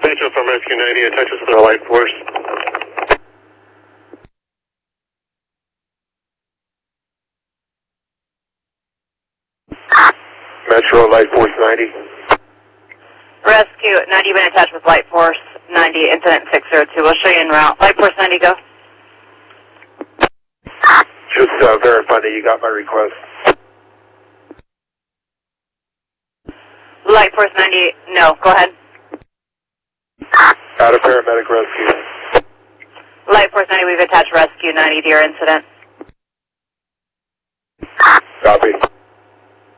Metro from Rescue 90, attaches with our light force. Metro, light force 90. Rescue 90, been attached with light force 90, incident 602. We'll show you en route. Light force 90, go. Just verify that you got my request. Light force 90, no, go ahead. Out of paramedic rescue. Light force 90, we've attached rescue 90 to your incident. Copy.